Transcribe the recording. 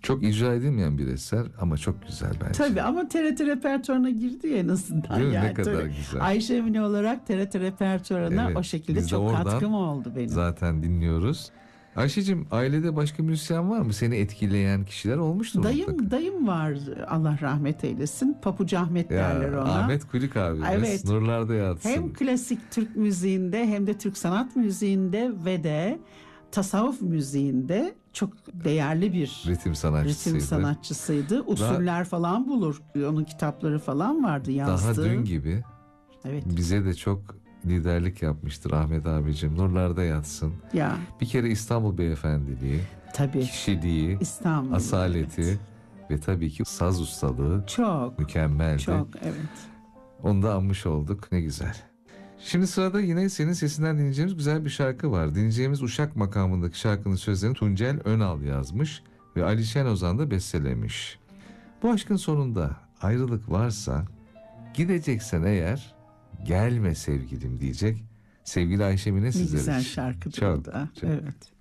Çok icra edilmeyen bir eser ama çok güzel bence. Tabii ama TRT repertuarına girdi ya en azından. Değil mi? Yani Ne kadar tabii. güzel. Ayşe Emine olarak TRT repertuarına Evet, o şekilde biz de çok oradan katkım oldu benim. zaten dinliyoruz. Ayşe'cim, ailede başka müzisyen var mı? Seni etkileyen kişiler olmuştur mutlaka. Dayım var, Allah rahmet eylesin. Papucu Ahmet derler Ya, ona. Ahmet Kulik abimiz. Evet. Nurlarda yatsın. Hem klasik Türk müziğinde hem de Türk sanat müziğinde ve de tasavvuf müziğinde çok değerli bir Ritim sanatçısıydı. Usuller falan bulur. Onun kitapları falan vardı yazdığı. Daha dün gibi Evet. bize de çok liderlik yapmıştır Ahmet abicim. Nurlarda yatsın. Ya Bir kere İstanbul beyefendiliği, tabii. kişiliği, İstanbul. asaleti Evet. ve tabii ki saz ustalığı Çok. mükemmeldi. Çok evet. Onu da anmış olduk. Ne güzel. Şimdi sırada yine senin sesinden dinleyeceğimiz güzel bir şarkı var. Dinleyeceğimiz Uşak makamındaki şarkının sözlerini Tuncel Önal yazmış ve Ali Şen Ozan da bestelemiş. Bu aşkın sonunda ayrılık varsa, gideceksen eğer gelme sevgilim diyecek sevgili Ayşe Mine Ne sizler güzel için. şarkıdır Çok, o da. çok. Evet.